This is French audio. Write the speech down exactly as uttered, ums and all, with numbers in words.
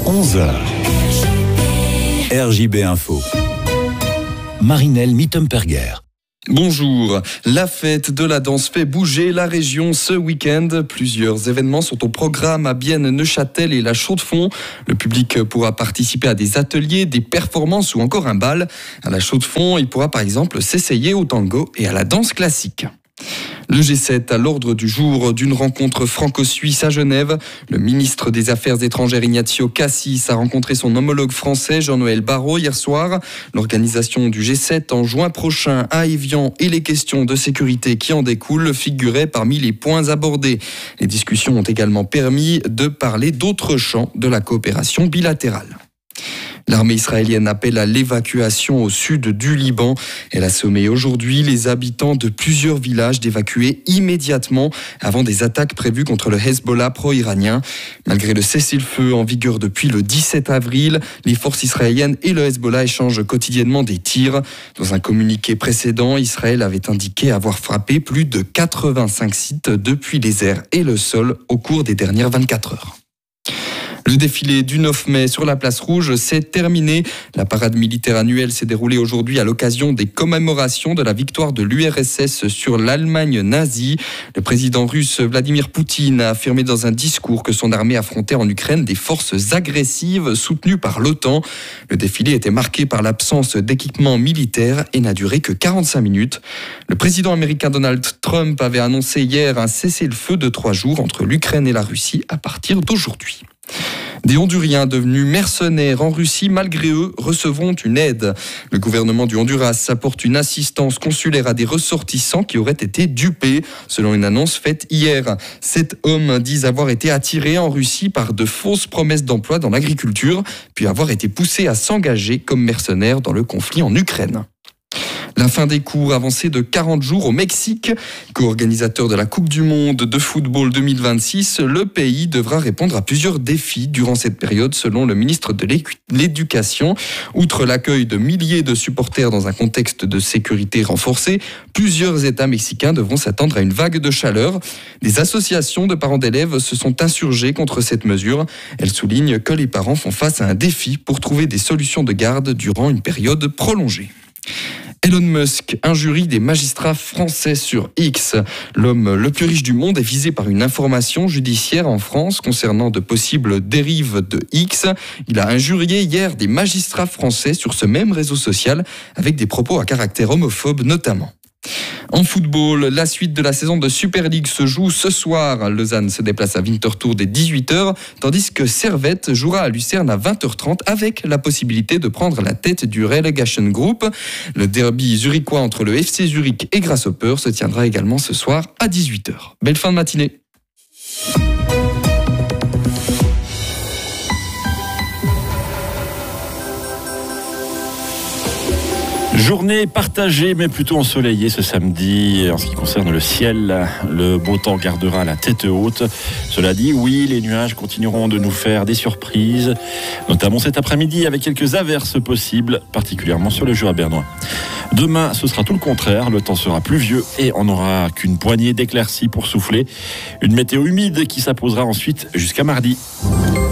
onze heures. R J B Info. Marinelle Mittenperger. Bonjour. La fête de la danse fait bouger la région ce week-end. Plusieurs événements sont au programme à Bienne, Neuchâtel et la Chaux-de-Fonds. Le public pourra participer à des ateliers, des performances ou encore un bal. À la Chaux-de-Fonds, il pourra par exemple s'essayer au tango et à la danse classique. Le G sept à l'ordre du jour d'une rencontre franco-suisse à Genève. Le ministre des Affaires étrangères Ignazio Cassis a rencontré son homologue français Jean-Noël Barrot hier soir. L'organisation du G sept en juin prochain à Évian et les questions de sécurité qui en découlent figuraient parmi les points abordés. Les discussions ont également permis de parler d'autres champs de la coopération bilatérale. L'armée israélienne appelle à l'évacuation au sud du Liban. Elle a sommé aujourd'hui les habitants de plusieurs villages d'évacuer immédiatement avant des attaques prévues contre le Hezbollah pro-iranien. Malgré le cessez-le-feu en vigueur depuis le dix-sept avril, les forces israéliennes et le Hezbollah échangent quotidiennement des tirs. Dans un communiqué précédent, Israël avait indiqué avoir frappé plus de quatre-vingt-cinq sites depuis les airs et le sol au cours des dernières vingt-quatre heures. Le défilé du neuf mai sur la place Rouge s'est terminé. La parade militaire annuelle s'est déroulée aujourd'hui à l'occasion des commémorations de la victoire de l'U R S S sur l'Allemagne nazie. Le président russe Vladimir Poutine a affirmé dans un discours que son armée affrontait en Ukraine des forces agressives soutenues par l'OTAN. Le défilé était marqué par l'absence d'équipement militaire et n'a duré que quarante-cinq minutes. Le président américain Donald Trump avait annoncé hier un cessez-le-feu de trois jours entre l'Ukraine et la Russie à partir d'aujourd'hui. Des Honduriens devenus mercenaires en Russie, malgré eux, recevront une aide. Le gouvernement du Honduras apporte une assistance consulaire à des ressortissants qui auraient été dupés, selon une annonce faite hier. Sept hommes disent avoir été attirés en Russie par de fausses promesses d'emploi dans l'agriculture, puis avoir été poussés à s'engager comme mercenaires dans le conflit en Ukraine. La fin des cours avancée de quarante jours au Mexique. Co-organisateur de la Coupe du Monde de football deux mille vingt-six, le pays devra répondre à plusieurs défis durant cette période, selon le ministre de l'Éducation. Outre l'accueil de milliers de supporters dans un contexte de sécurité renforcé, plusieurs États mexicains devront s'attendre à une vague de chaleur. Des associations de parents d'élèves se sont insurgées contre cette mesure. Elles soulignent que les parents font face à un défi pour trouver des solutions de garde durant une période prolongée. Elon Musk injurie des magistrats français sur X. L'homme le plus riche du monde est visé par une information judiciaire en France concernant de possibles dérives de X. Il a injurié hier des magistrats français sur ce même réseau social avec des propos à caractère homophobe notamment. En football, la suite de la saison de Super League se joue ce soir. Lausanne se déplace à Winterthur dès dix-huit heures, tandis que Servette jouera à Lucerne à vingt heures trente avec la possibilité de prendre la tête du Relegation Group. Le derby zurichois entre le F C Zurich et Grasshopper se tiendra également ce soir à dix-huit heures. Belle fin de matinée. Journée partagée mais plutôt ensoleillée ce samedi. En ce qui concerne le ciel, le beau temps gardera la tête haute. Cela dit, oui, les nuages continueront de nous faire des surprises, notamment cet après-midi avec quelques averses possibles, particulièrement sur le Jura bernois. Demain, ce sera tout le contraire. Le temps sera pluvieux et on n'aura qu'une poignée d'éclaircies pour souffler. Une météo humide qui s'apposera ensuite jusqu'à mardi.